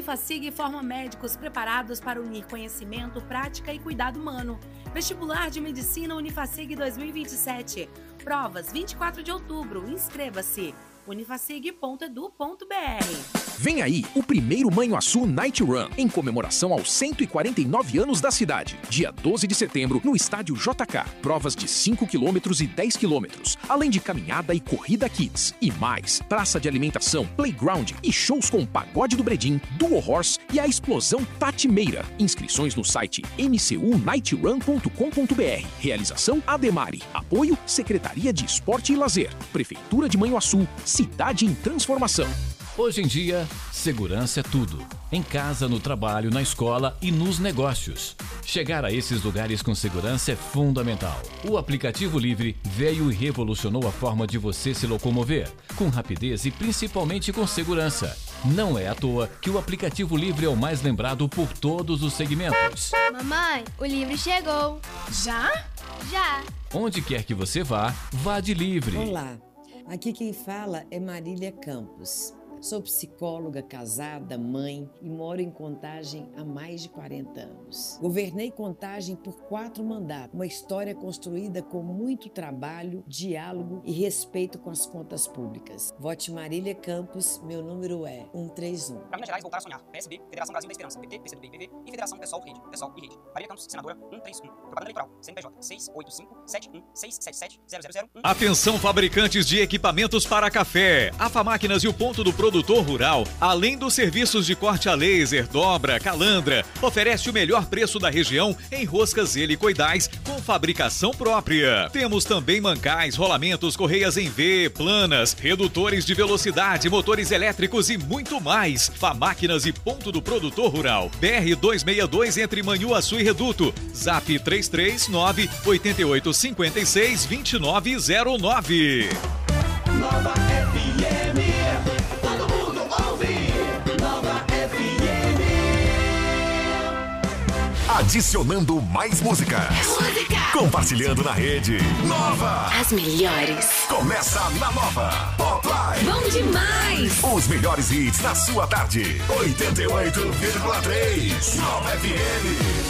Unifacig forma médicos preparados para unir conhecimento, prática e cuidado humano. Vestibular de Medicina Unifacig 2027. Provas 24 de outubro. Inscreva-se. unifacig.edu.br. Vem aí o primeiro Manhuaçu Night Run, em comemoração aos 149 anos da cidade. Dia 12 de setembro, no estádio JK. Provas de 5 km e 10 km, além de caminhada e corrida kids. E mais, praça de alimentação, playground e shows com Pagode do Bredim, Duo Horse e a Explosão Tati Meira. Inscrições no site mcunightrun.com.br. Realização Ademari. Apoio Secretaria de Esporte e Lazer. Prefeitura de Manhuaçu. Cidade em transformação. Hoje em dia, segurança é tudo. Em casa, no trabalho, na escola e nos negócios. Chegar a esses lugares com segurança é fundamental. O aplicativo Livre veio e revolucionou a forma de você se locomover, com rapidez e principalmente com segurança. Não é à toa que o aplicativo Livre é o mais lembrado por todos os segmentos. Mamãe, o Livre chegou. Já? Já. Onde quer que você vá, vá de Livre. Olá, aqui quem fala é Marília Campos. Sou psicóloga, casada, mãe e moro em Contagem há mais de 40 anos. Governei Contagem por 4 mandatos, uma história construída com muito trabalho, diálogo e respeito com as contas públicas. Vote Marília Campos, meu número é 131. Para Minas Gerais, voltar a sonhar. PSB, Federação Brasil da Esperança, PT, PCdoB, PV e Federação Pessoal e Rede. Marília Campos, senadora 131. Propaganda eleitoral, CNPJ 685-71-677-001. Atenção, fabricantes de equipamentos para café. A Famáquinas e o Ponto do Produtor Rural, além dos serviços de corte a laser, dobra, calandra, oferece o melhor preço da região em roscas helicoidais com fabricação própria. Temos também mancais, rolamentos, correias em V, planas, redutores de velocidade, motores elétricos e muito mais. Famáquinas e Ponto do Produtor Rural. BR 262 entre Manhuaçu e Reduto. Zap 339-8856-2909. Nova FM. Adicionando mais música. Compartilhando na rede. Nova. As melhores. Começa na Nova. Pop Live. Bom demais. Os melhores hits na sua tarde. 88,3. Nova FM.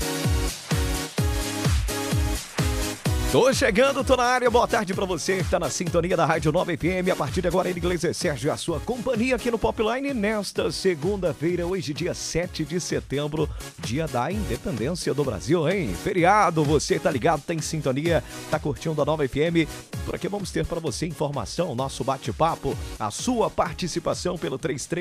Tô chegando, tô na área. Boa tarde pra você que tá na sintonia da Rádio Nova FM. A partir de agora, ele, Gleiser Sérgio, a sua companhia aqui no Popline nesta segunda-feira, hoje, dia 7 de setembro, dia da independência do Brasil, hein? Feriado, você tá ligado, tá em sintonia, tá curtindo a Nova FM. Por aqui vamos ter pra você informação, nosso bate-papo, a sua participação pelo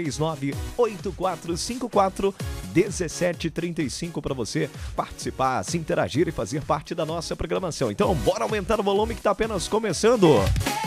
339-8454-1735 pra você participar, se interagir e fazer parte da nossa programação. Então, bora aumentar o volume que tá apenas começando.